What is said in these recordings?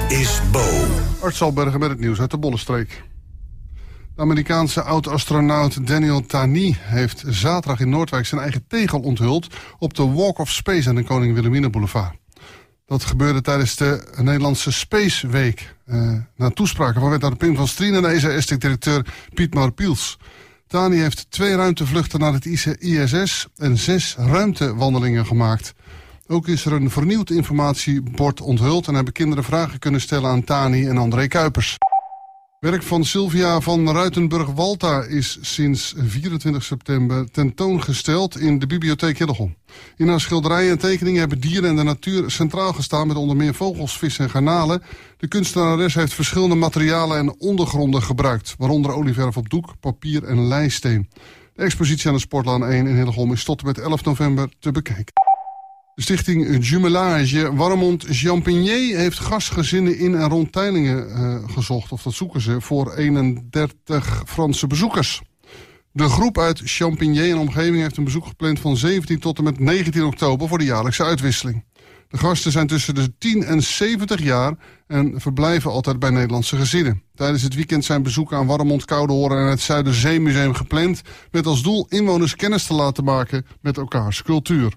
is Bo. Art Salbergen met het nieuws uit de Bollenstreek. De Amerikaanse oud-astronaut Daniel Tani heeft zaterdag in Noordwijk zijn eigen tegel onthuld op de Walk of Space aan de Koning Wilhelmina Boulevard. Dat gebeurde tijdens de Nederlandse Space Week. Na toespraken van wethouder Pim van Strien en ESA-directeur Pietmar Piels. Tani heeft 2 ruimtevluchten naar het ISS en 6 ruimtewandelingen gemaakt. Ook is er een vernieuwd informatiebord onthuld en hebben kinderen vragen kunnen stellen aan Tani en André Kuipers. Werk van Sylvia van Ruitenburg-Walta is sinds 24 september tentoongesteld in de bibliotheek Hillegom. In haar schilderijen en tekeningen hebben dieren en de natuur centraal gestaan met onder meer vogels, vissen en garnalen. De kunstenares heeft verschillende materialen en ondergronden gebruikt, waaronder olieverf op doek, papier en leisteen. De expositie aan de Sportlaan 1 in Hillegom is tot en met 11 november te bekijken. De stichting Jumelage Warmond-Champigny heeft gastgezinnen in en rond Teylingen gezocht. Of dat zoeken ze voor 31 Franse bezoekers. De groep uit Champigny en omgeving heeft een bezoek gepland van 17 tot en met 19 oktober voor de jaarlijkse uitwisseling. De gasten zijn tussen de 10 en 70 jaar en verblijven altijd bij Nederlandse gezinnen. Tijdens het weekend zijn bezoeken aan Warmond, Koudehoren en het Zuiderzeemuseum gepland, met als doel inwoners kennis te laten maken met elkaars cultuur.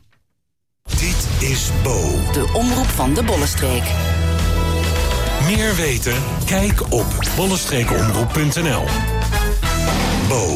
Dit is Bo. De omroep van de Bollenstreek. Meer weten? Kijk op bollenstreekomroep.nl. Bo.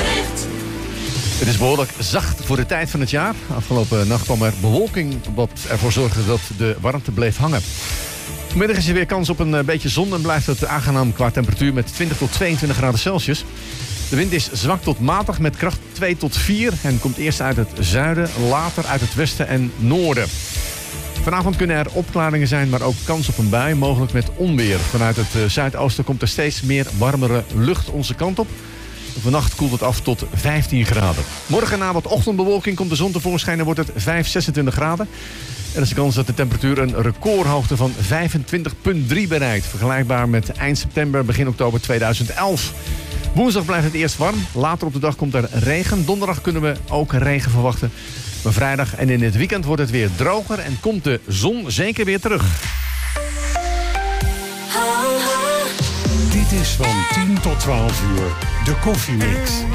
Het is behoorlijk zacht voor de tijd van het jaar. Afgelopen nacht kwam er bewolking wat ervoor zorgde dat de warmte bleef hangen. Vanmiddag is er weer kans op een beetje zon en blijft het aangenaam qua temperatuur met 20 tot 22 graden Celsius. De wind is zwak tot matig met kracht 2 tot 4 en komt eerst uit het zuiden, later uit het westen en noorden. Vanavond kunnen er opklaringen zijn, maar ook kans op een bui, mogelijk met onweer. Vanuit het zuidoosten komt er steeds meer warmere lucht onze kant op. Vannacht koelt het af tot 15 graden. Morgen na wat ochtendbewolking komt de zon tevoorschijn en wordt het 26 graden. Er is de kans dat de temperatuur een recordhoogte van 25,3 bereikt. Vergelijkbaar met eind september, begin oktober 2011. Woensdag blijft het eerst warm. Later op de dag komt er regen. Donderdag kunnen we ook regen verwachten. Maar vrijdag en in het weekend wordt het weer droger en komt de zon zeker weer terug. Dit is van 10 tot 12 uur de Koffiemix.